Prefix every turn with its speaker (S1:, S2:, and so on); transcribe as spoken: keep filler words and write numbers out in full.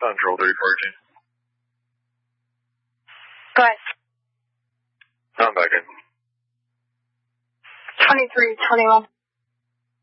S1: Control three fourteen.
S2: Go ahead.
S1: I'm back in.
S2: twenty-three twenty-one.